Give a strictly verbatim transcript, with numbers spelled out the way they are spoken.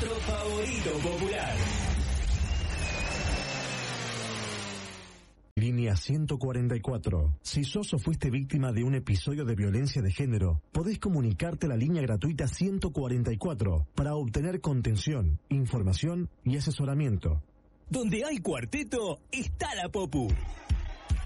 nuestro favorito popular. Línea ciento cuarenta y cuatro. Si sos o fuiste víctima de un episodio de violencia de género, podés comunicarte a la línea gratuita ciento cuarenta y cuatro para obtener contención, información y asesoramiento. Donde hay cuarteto, está la Popu.